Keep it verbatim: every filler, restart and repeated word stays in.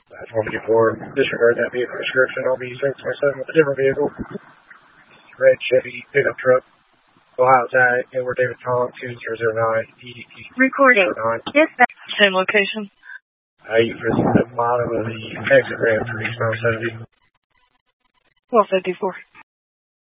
four fifty-four, disregard that vehicle description. I'll be seven twenty-seven with a different vehicle. Red Chevy pickup truck. Ohio tag, Edward David Tom, two zero zero nine E D P. Recording. Dispatch. Same location. Uh, you for the bottom of the exit ramp for East Mountain seventy. twelve fifty-four.